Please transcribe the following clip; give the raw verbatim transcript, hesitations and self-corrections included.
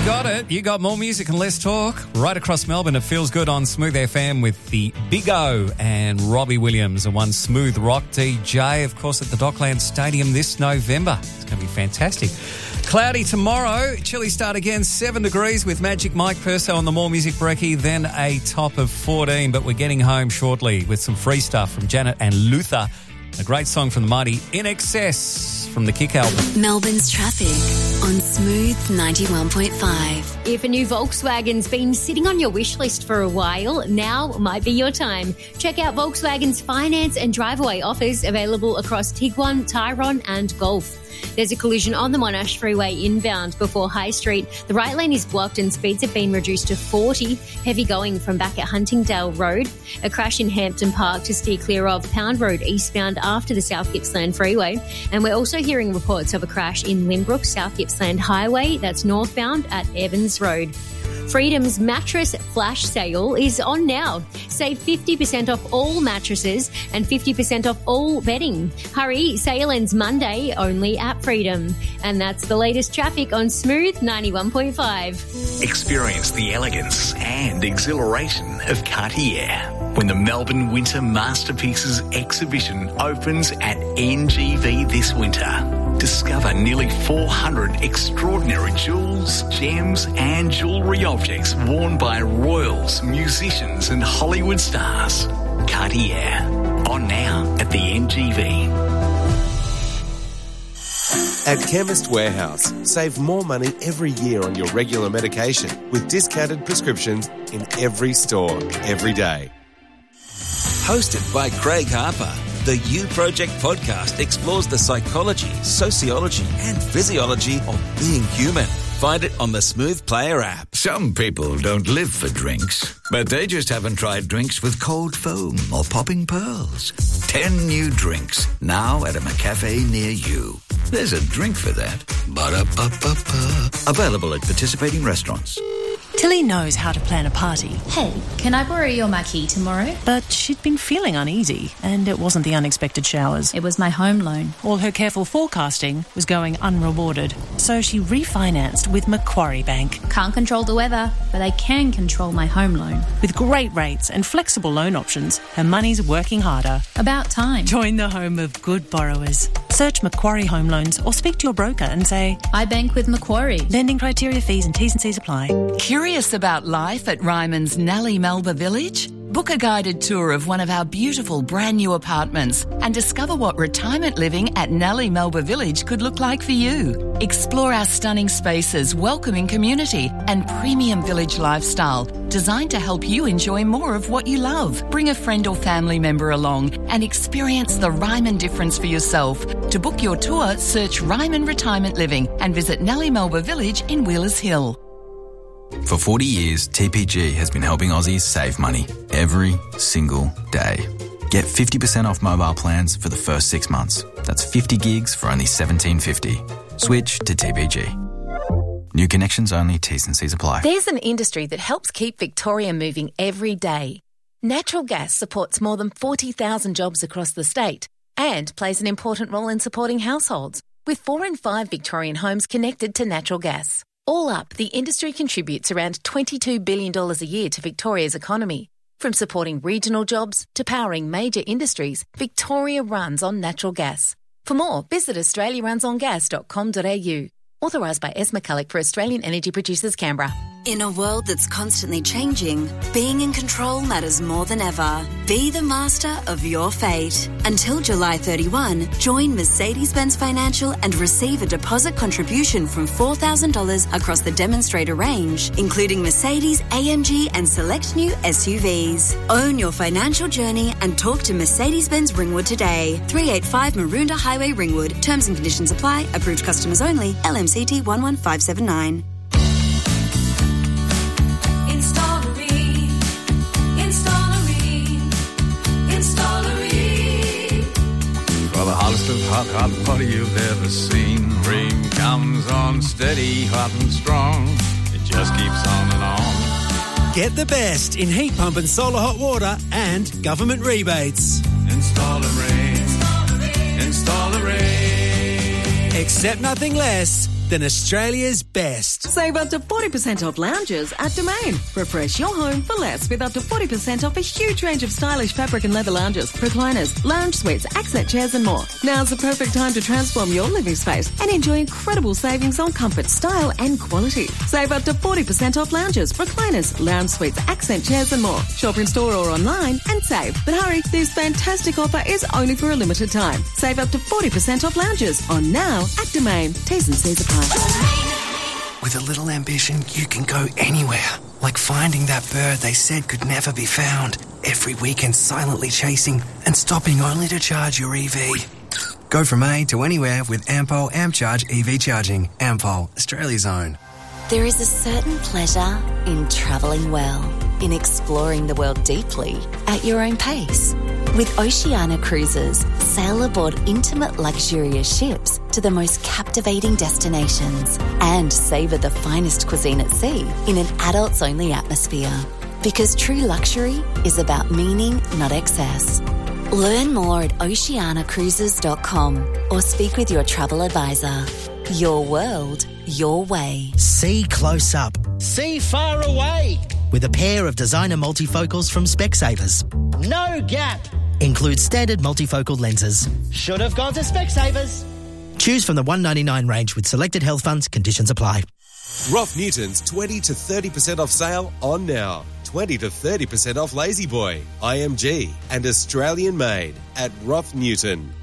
got it. You got more music and less talk. Right across Melbourne, it feels good on Smooth F M with the Big O and Robbie Williams and one Smooth Rock D J, of course, at the Docklands Stadium this November. It's going to be fantastic. Cloudy tomorrow. Chilly start again, seven degrees with Magic Mike Perso on the More Music Brekkie, then a top of fourteen. But we're getting home shortly with some free stuff from Janet and Luther. A great song from the mighty In Excess from the Kick album. Melbourne's traffic on Smooth ninety-one point five. If a new Volkswagen's been sitting on your wish list for a while, now might be your time. Check out Volkswagen's finance and driveway offers available across Tiguan, Tyrone and Golf. There's a collision on the Monash Freeway inbound before High Street. The right lane is blocked and speeds have been reduced to forty. Heavy going from back at Huntingdale Road. A crash in Hampton Park to steer clear of Pound Road eastbound after the South Gippsland Freeway. And we're also hearing reports of a crash in Limbrook South Gippsland Highway. That's northbound at Evans Road. Freedom's mattress flash sale is on now. Save fifty percent off all mattresses and fifty percent off all bedding. Hurry, sale ends Monday only at Freedom. And that's the latest traffic on Smooth ninety-one point five. Experience the elegance and exhilaration of Cartier when the Melbourne Winter Masterpieces exhibition opens at N G V this winter. Discover nearly four hundred extraordinary jewels, gems and jewellery objects worn by royals, musicians and Hollywood stars. Cartier, on now at the N G V. At Chemist Warehouse, save more money every year on your regular medication with discounted prescriptions in every store, every day. Hosted by Craig Harper, the You Project podcast explores the psychology, sociology and physiology of being human. Find it on the Smooth Player app. Some people don't live for drinks, but they just haven't tried drinks with cold foam or popping pearls. Ten new drinks, now at a McCafe near you. There's a drink for that. Ba-da-ba-ba-ba. Available at participating restaurants. Tilly knows how to plan a party. Hey, can I borrow your marquee tomorrow? But she'd been feeling uneasy, and it wasn't the unexpected showers. It was my home loan. All her careful forecasting was going unrewarded, so she refinanced with Macquarie Bank. Can't control the weather, but I can control my home loan. With great rates and flexible loan options, her money's working harder. About time. Join the home of good borrowers. Search Macquarie Home Loans or speak to your broker and say, I bank with Macquarie. Lending criteria, fees and T's and C's apply. Curious about life at Ryman's Nellie Melba Village? Book a guided tour of one of our beautiful brand new apartments and discover what retirement living at Nellie Melba Village could look like for you. Explore our stunning spaces, welcoming community and premium village lifestyle designed to help you enjoy more of what you love. Bring a friend or family member along and experience the Ryman difference for yourself. To book your tour, search Ryman Retirement Living and visit Nellie Melba Village in Wheelers Hill. For forty years, T P G has been helping Aussies save money every single day. Get fifty percent off mobile plans for the first six months. That's fifty gigs for only seventeen fifty. Switch to T P G. New connections only, T's and C's apply. There's an industry that helps keep Victoria moving every day. Natural gas supports more than forty thousand jobs across the state and plays an important role in supporting households, with four in five Victorian homes connected to natural gas. All up, the industry contributes around twenty-two billion dollars a year to Victoria's economy. From supporting regional jobs to powering major industries, Victoria runs on natural gas. For more, visit australia runs on gas dot com dot a u. Authorised by Es McCulloch for Australian Energy Producers, Canberra. In a world that's constantly changing, being in control matters more than ever. Be the master of your fate. Until July thirty-first, join Mercedes-Benz Financial and receive a deposit contribution from four thousand dollars across the demonstrator range, including Mercedes, A M G and select new S U Vs. Own your financial journey and talk to Mercedes-Benz Ringwood today. three eighty-five Maroondah Highway, Ringwood. Terms and conditions apply. Approved customers only. L M C T one one five seven nine. For the hottest of hot, hot water you've ever seen. Ream comes on steady, hot and strong. It just keeps on and on. Get the best in heat pump and solar hot water and government rebates. Install a Ream. Install a Ream. Accept nothing less than Australia's best. Save up to forty percent off lounges at Domain. Refresh your home for less with up to forty percent off a huge range of stylish fabric and leather lounges, recliners, lounge suites, accent chairs and more. Now's the perfect time to transform your living space and enjoy incredible savings on comfort, style and quality. Save up to forty percent off lounges, recliners, lounge suites, accent chairs and more. Shop in store or online and save. But hurry, this fantastic offer is only for a limited time. Save up to forty percent off lounges on now at Domain. T's and C's apply. With a little ambition, you can go anywhere. Like finding that bird they said could never be found. Every weekend silently chasing and stopping only to charge your E V. Go from A to anywhere with Ampol AmpCharge E V charging. Ampol, Australia's own. There is a certain pleasure in travelling well, in exploring the world deeply at your own pace. With Oceania Cruises, sail aboard intimate luxurious ships to the most captivating destinations and savour the finest cuisine at sea in an adults-only atmosphere. Because true luxury is about meaning, not excess. Learn more at oceania cruises dot com or speak with your travel advisor. Your world, your way. See close up. See far away. With a pair of designer multifocals from Specsavers. No gap. Includes standard multifocal lenses. Should have gone to Specsavers. Choose from the one ninety-nine range with selected health funds. Conditions apply. Rough Newton's twenty to thirty percent off sale on now. twenty to thirty percent off Lazy Boy, I M G and Australian made at Rough Newton.